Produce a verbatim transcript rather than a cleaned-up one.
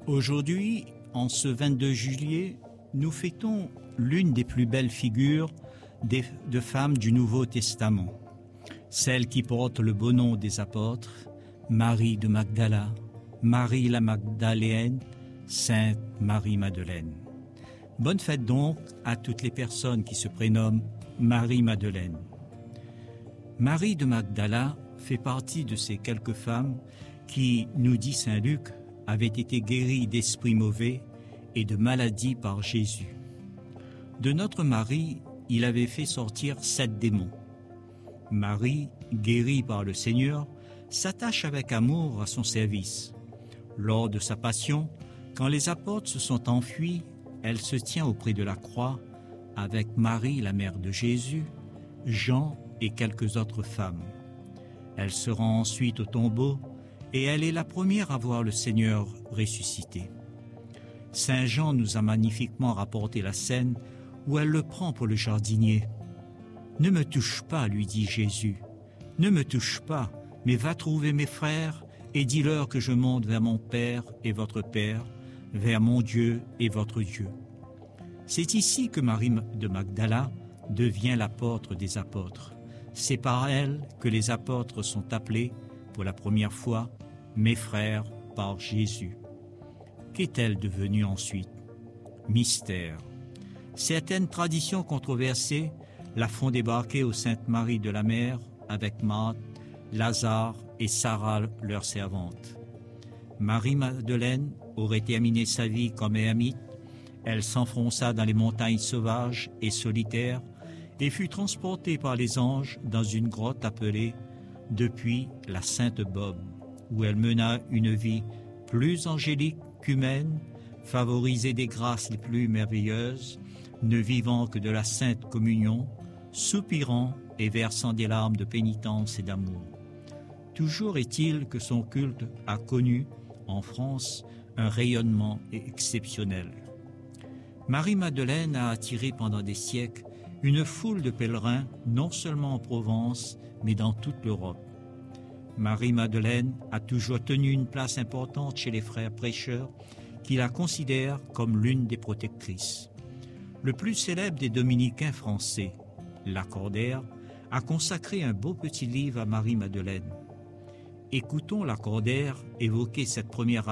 Aujourd'hui, en ce vingt-deux juillet, nous fêtons l'une des plus belles figures des, de femmes du Nouveau Testament, celle qui porte le beau nom des apôtres, Marie de Magdala, Marie la Magdaléenne, Sainte Marie-Madeleine. Bonne fête donc à toutes les personnes qui se prénomment Marie-Madeleine. Marie de Magdala fait partie de ces quelques femmes qui, nous dit saint Luc, avaient été guéries d'esprits mauvais et de maladies par Jésus. De notre Marie, il avait fait sortir sept démons. Marie, guérie par le Seigneur, s'attache avec amour à son service. Lors de sa passion, quand les apôtres se sont enfuis, elle se tient auprès de la croix avec Marie, la mère de Jésus, Jean et quelques autres femmes. Elle se rend ensuite au tombeau et elle est la première à voir le Seigneur ressuscité. Saint Jean nous a magnifiquement rapporté la scène où elle le prend pour le jardinier. « Ne me touche pas, lui dit Jésus, ne me touche pas, mais va trouver mes frères et dis-leur que je monte vers mon Père et votre Père, vers mon Dieu et votre Dieu. » C'est ici que Marie de Magdala devient l'apôtre des apôtres. C'est par elle que les apôtres sont appelés pour la première fois « mes frères » par Jésus. Qu'est-elle devenue ensuite? Mystère. Certaines traditions controversées la font débarquer aux Saintes Marie de la Mer avec Marthe, Lazare et Sarah, leur servante. Marie-Madeleine aurait terminé sa vie comme ermite. Elle s'enfonça dans les montagnes sauvages et solitaires et fut transportée par les anges dans une grotte appelée depuis la Sainte Bob, où elle mena une vie plus angélique qu'humaine, favorisée des grâces les plus merveilleuses, ne vivant que de la sainte communion, soupirant et versant des larmes de pénitence et d'amour. Toujours est-il que son culte a connu, en France, un rayonnement exceptionnel. Marie-Madeleine a attiré pendant des siècles une foule de pèlerins, non seulement en Provence, mais dans toute l'Europe. Marie-Madeleine a toujours tenu une place importante chez les frères prêcheurs qui la considèrent comme l'une des protectrices. Le plus célèbre des dominicains français, Lacordaire, a consacré un beau petit livre à Marie-Madeleine. Écoutons Lacordaire évoquer cette première